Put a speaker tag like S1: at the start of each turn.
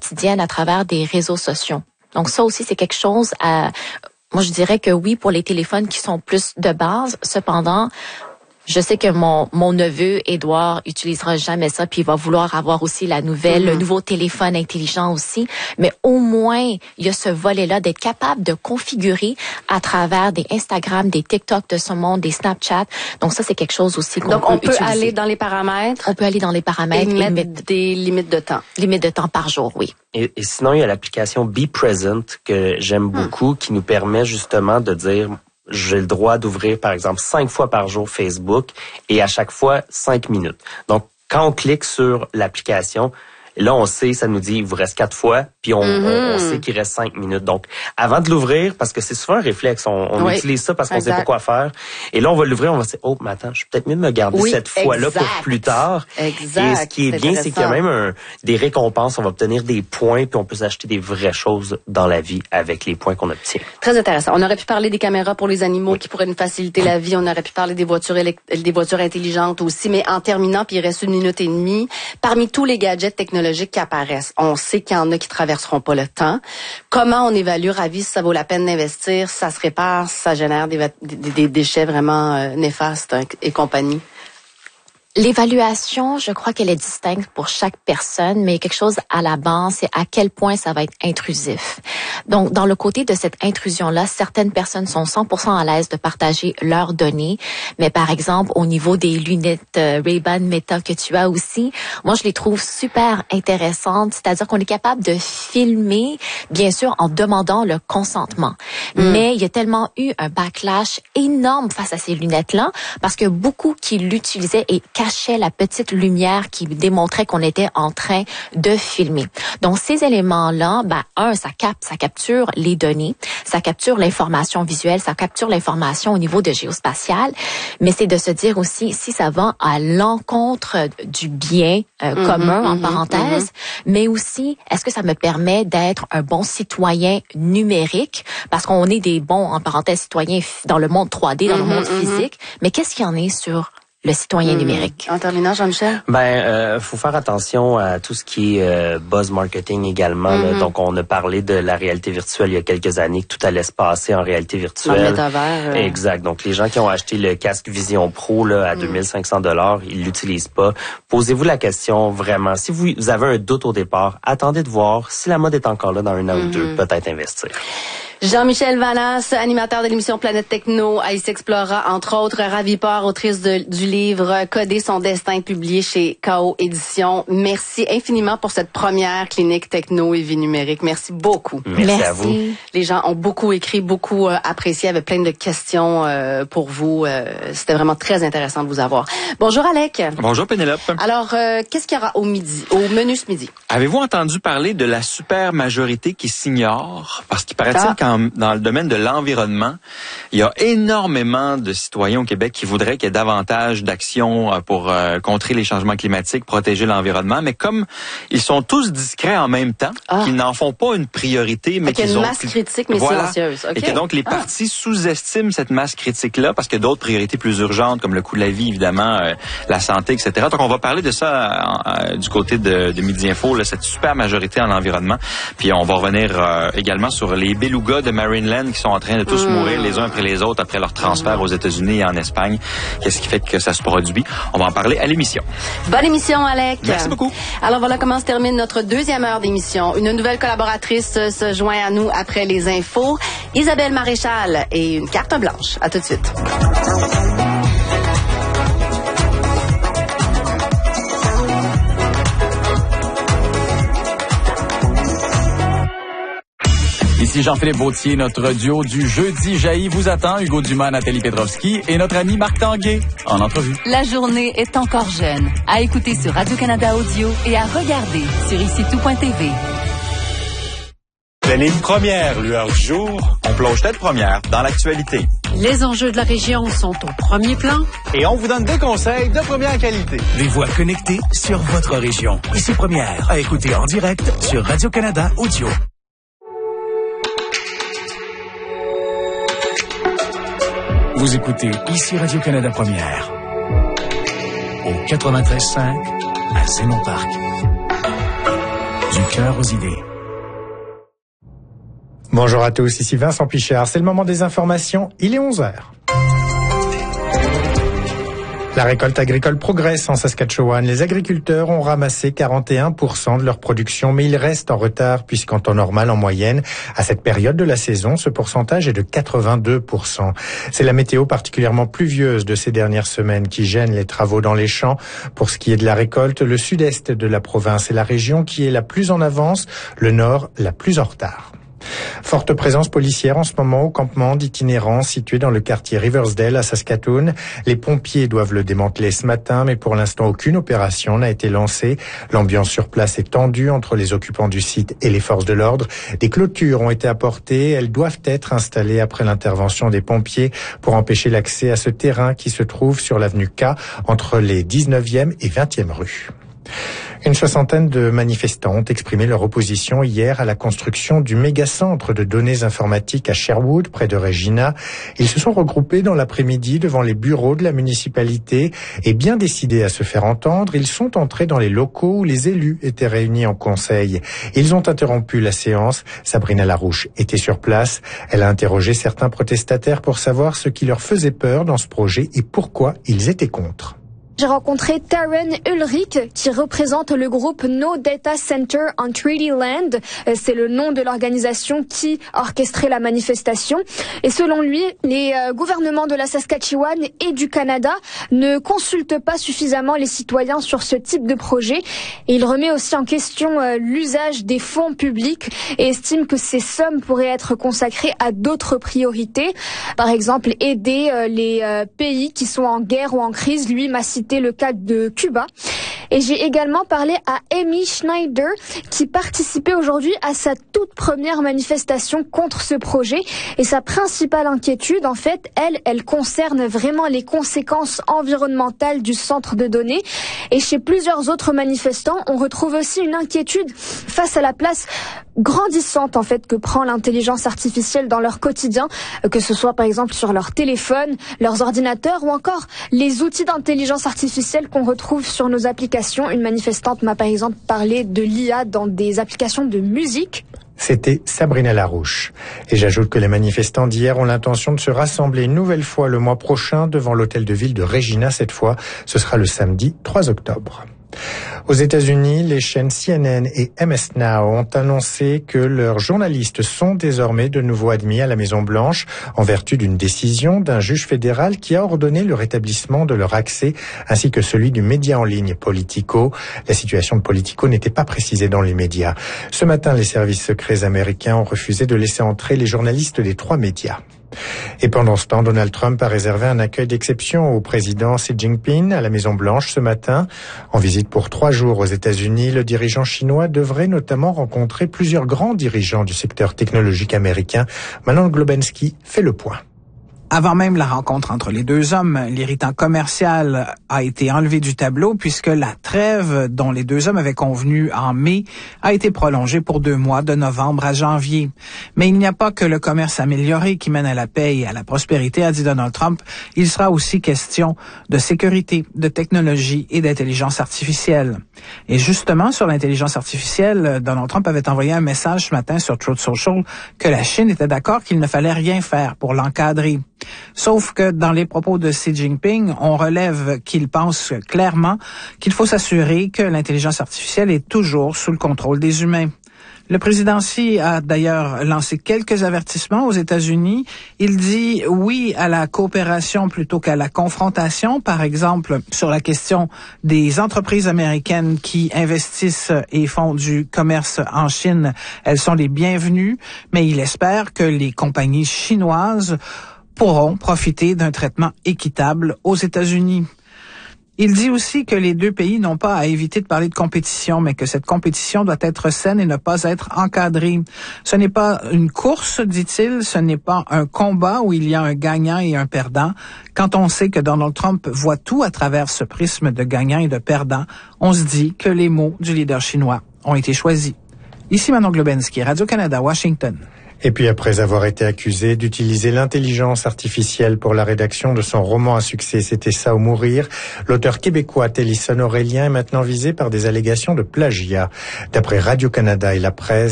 S1: quotidienne à travers des réseaux sociaux. Donc ça aussi, c'est quelque chose moi, je dirais que oui, pour les téléphones qui sont plus de base. Cependant, je sais que mon neveu, Édouard, utilisera jamais ça, puis il va vouloir avoir aussi le nouveau téléphone intelligent aussi. Mais au moins, il y a ce volet-là d'être capable de configurer à travers des Instagram, des TikTok de ce monde, des Snapchat. Donc ça, c'est quelque chose aussi qu'on peut utiliser. Donc
S2: on peut aller dans les paramètres.
S1: On peut aller dans les paramètres
S2: et mettre des limites de temps.
S1: Limites de temps par jour, oui.
S3: Et sinon, il y a l'application Be Present que j'aime beaucoup, qui nous permet justement de dire... J'ai le droit d'ouvrir, par exemple, 5 fois par jour Facebook et à chaque fois 5 minutes. Donc, quand on clique sur l'application, là, on sait, ça nous dit, il vous reste 4 fois, puis on sait qu'il reste 5 minutes. Donc, avant de l'ouvrir, parce que c'est souvent un réflexe, on utilise ça parce qu'on sait pas quoi faire. Et là, on va l'ouvrir, on va se dire, oh, mais attends, je suis peut-être mieux de me garder cette fois-là pour plus tard.
S2: Exact.
S3: Et ce qui est bien, c'est qu'il y a même des récompenses, on va obtenir des points, puis on peut s'acheter des vraies choses dans la vie avec les points qu'on obtient.
S2: Très intéressant. On aurait pu parler des caméras pour les animaux qui pourraient nous faciliter la vie. On aurait pu parler des voitures intelligentes aussi. Mais en terminant, puis il reste 1 minute et demie, parmi tous les gadgets technologiques qui apparaissent, on sait qu'il y en a qui traverseront pas le temps. Comment on évalue, Ravi, si ça vaut la peine d'investir, si ça se répare, si ça génère des déchets vraiment néfastes et compagnie?
S1: L'évaluation, je crois qu'elle est distincte pour chaque personne, mais quelque chose à la base, c'est à quel point ça va être intrusif. Donc, dans le côté de cette intrusion-là, certaines personnes sont 100% à l'aise de partager leurs données, mais par exemple, au niveau des lunettes Ray-Ban Meta que tu as aussi, moi, je les trouve super intéressantes, c'est-à-dire qu'on est capable de filmer, bien sûr, en demandant le consentement. Mais il y a tellement eu un backlash énorme face à ces lunettes-là, parce que beaucoup qui l'utilisaient et cachait la petite lumière qui démontrait qu'on était en train de filmer. Donc, ces éléments-là, ça capture les données, ça capture l'information visuelle, ça capture l'information au niveau de géospatial, mais c'est de se dire aussi si ça va à l'encontre du bien commun, en parenthèse, mais aussi, est-ce que ça me permet d'être un bon citoyen numérique, parce qu'on est des bons, en parenthèse, citoyens dans le monde 3D, dans le monde physique, mais qu'est-ce qu'il y en est sur le citoyen numérique?
S2: En terminant, Jean-Michel?
S3: Faut faire attention à tout ce qui est buzz marketing également. Là. Donc, on a parlé de la réalité virtuelle il y a quelques années, que tout allait se passer en réalité virtuelle.
S2: En métavers.
S3: Exact. Donc, les gens qui ont acheté le casque Vision Pro là, à 2500 $, ils l'utilisent pas. Posez-vous la question vraiment. Si vous avez un doute au départ, attendez de voir si la mode est encore là dans 1 an ou 2, peut-être investir.
S2: Jean-Michel Vanas, animateur de l'émission Planète Techno à Ici Explora, entre autres, Ravi Port, autrice du livre Coder son destin, publié chez KO Éditions. Merci infiniment pour cette première clinique techno et vie numérique. Merci beaucoup.
S3: Merci à vous.
S2: Les gens ont beaucoup écrit, beaucoup apprécié, avec plein de questions pour vous. C'était vraiment très intéressant de vous avoir. Bonjour Alec.
S4: Bonjour Pénélope.
S2: Alors, qu'est-ce qu'il y aura au menu ce midi?
S4: Avez-vous entendu parler de la super majorité qui s'ignore? Parce qu'il paraît-il dans le domaine de l'environnement, il y a énormément de citoyens au Québec qui voudraient qu'il y ait davantage d'actions pour contrer les changements climatiques, protéger l'environnement, mais comme ils sont tous discrets en même temps, qu'ils n'en font pas une priorité, mais qu'ils ont...
S2: une masse critique, mais silencieuse. Okay.
S4: Et que donc les partis sous-estiment cette masse critique-là, parce qu'il y a d'autres priorités plus urgentes, comme le coût de la vie, évidemment, la santé, etc. Donc on va parler de ça du côté de Midi Info, là, cette super majorité en environnement. Puis on va revenir également sur les belugas de Marineland qui sont en train de tous mourir les uns après les autres après leur transfert aux États-Unis et en Espagne. Qu'est-ce qui fait que ça se produit? On va en parler à l'émission.
S2: Bonne émission, Alec.
S4: Merci beaucoup.
S2: Alors voilà comment se termine notre 2e heure d'émission. Une nouvelle collaboratrice se joint à nous après les infos. Isabelle Maréchal et une carte blanche. À tout de suite.
S5: Ici Jean-Philippe Vautier, notre duo du jeudi jaillit vous attend. Hugo Dumas, Nathalie Petrovski et notre ami Marc Tanguay en entrevue.
S6: La journée est encore jeune. À écouter sur Radio-Canada Audio et à regarder sur icitout.tv.
S7: Les premières lueurs du jour.
S5: On plonge tête première dans l'actualité.
S8: Les enjeux de la région sont au premier plan.
S7: Et on vous donne des conseils de première qualité.
S9: Des voix connectées sur votre région. Ici Première, à écouter en direct sur Radio-Canada Audio. Vous écoutez ici Radio-Canada Première. Au 93.5 à Zénon Parc. Du cœur aux idées.
S10: Bonjour à tous, ici Vincent Pichard. C'est le moment des informations, il est 11h. La récolte agricole progresse en Saskatchewan. Les agriculteurs ont ramassé 41% de leur production, mais ils restent en retard puisqu'en temps normal, en moyenne, à cette période de la saison, ce pourcentage est de 82%. C'est la météo particulièrement pluvieuse de ces dernières semaines qui gêne les travaux dans les champs. Pour ce qui est de la récolte, le sud-est de la province est la région qui est la plus en avance, le nord la plus en retard. Forte présence policière en ce moment au campement d'itinérants situé dans le quartier Riversdale à Saskatoon. Les pompiers doivent le démanteler ce matin, mais pour l'instant, aucune opération n'a été lancée. L'ambiance sur place est tendue entre les occupants du site et les forces de l'ordre. Des clôtures ont été apportées. Elles doivent être installées après l'intervention des pompiers pour empêcher l'accès à ce terrain qui se trouve sur l'avenue K entre les 19e et 20e rues. Une soixantaine de manifestants ont exprimé leur opposition hier à la construction du méga-centre de données informatiques à Sherwood, près de Regina. Ils se sont regroupés dans l'après-midi devant les bureaux de la municipalité et bien décidés à se faire entendre, ils sont entrés dans les locaux où les élus étaient réunis en conseil. Ils ont interrompu la séance. Sabrina Larouche était sur place. Elle a interrogé certains protestataires pour savoir ce qui leur faisait peur dans ce projet et pourquoi ils étaient contre.
S11: J'ai rencontré Taryn Ulrich qui représente le groupe No Data Center on Treaty Land. C'est le nom de l'organisation qui a orchestré la manifestation. Et selon lui, les gouvernements de la Saskatchewan et du Canada ne consultent pas suffisamment les citoyens sur ce type de projet. Et il remet aussi en question l'usage des fonds publics et estime que ces sommes pourraient être consacrées à d'autres priorités. Par exemple, aider les pays qui sont en guerre ou en crise. Lui m'a cité le cas de Cuba. Et j'ai également parlé à Amy Schneider qui participait aujourd'hui à sa toute première manifestation contre ce projet. Et sa principale inquiétude, en fait, elle concerne vraiment les conséquences environnementales du centre de données. Et chez plusieurs autres manifestants, on retrouve aussi une inquiétude face à la place grandissante en fait que prend l'intelligence artificielle dans leur quotidien, que ce soit par exemple sur leur téléphone, leurs ordinateurs ou encore les outils d'intelligence artificielle qu'on retrouve sur nos applications. Une manifestante m'a par exemple parlé de l'IA dans des applications de musique.
S10: C'était Sabrina Larouche. Et j'ajoute que les manifestants d'hier ont l'intention de se rassembler une nouvelle fois le mois prochain devant l'hôtel de ville de Regina. Cette fois, ce sera le samedi 3 octobre. Aux États-Unis, les chaînes CNN et MS Now ont annoncé que leurs journalistes sont désormais de nouveau admis à la Maison-Blanche en vertu d'une décision d'un juge fédéral qui a ordonné le rétablissement de leur accès ainsi que celui du média en ligne Politico. La situation de Politico n'était pas précisée dans les médias. Ce matin, les services secrets américains ont refusé de laisser entrer les journalistes des 3 médias. Et pendant ce temps, Donald Trump a réservé un accueil d'exception au président Xi Jinping à la Maison-Blanche ce matin. En visite pour 3 jours aux États-Unis, le dirigeant chinois devrait notamment rencontrer plusieurs grands dirigeants du secteur technologique américain. Manon Globensky fait le point.
S12: Avant même la rencontre entre les deux hommes, l'irritant commercial a été enlevé du tableau puisque la trêve dont les deux hommes avaient convenu en mai a été prolongée pour 2 mois, de novembre à janvier. Mais il n'y a pas que le commerce amélioré qui mène à la paix et à la prospérité, a dit Donald Trump. Il sera aussi question de sécurité, de technologie et d'intelligence artificielle. Et justement, sur l'intelligence artificielle, Donald Trump avait envoyé un message ce matin sur Truth Social que la Chine était d'accord qu'il ne fallait rien faire pour l'encadrer. Sauf que dans les propos de Xi Jinping, on relève qu'il pense clairement qu'il faut s'assurer que l'intelligence artificielle est toujours sous le contrôle des humains. Le président Xi a d'ailleurs lancé quelques avertissements aux États-Unis. Il dit oui à la coopération plutôt qu'à la confrontation. Par exemple, sur la question des entreprises américaines qui investissent et font du commerce en Chine, elles sont les bienvenues, mais il espère que les compagnies chinoises pourront profiter d'un traitement équitable aux États-Unis. Il dit aussi que les deux pays n'ont pas à éviter de parler de compétition, mais que cette compétition doit être saine et ne pas être encadrée. Ce n'est pas une course, dit-il, ce n'est pas un combat où il y a un gagnant et un perdant. Quand on sait que Donald Trump voit tout à travers ce prisme de gagnant et de perdant, on se dit que les mots du leader chinois ont été choisis. Ici Manon Globensky, Radio-Canada, Washington.
S10: Et puis après avoir été accusé d'utiliser l'intelligence artificielle pour la rédaction de son roman à succès C'était ça ou mourir, l'auteur québécois Thélisson Aurélien est maintenant visé par des allégations de plagiat. D'après Radio-Canada et la presse,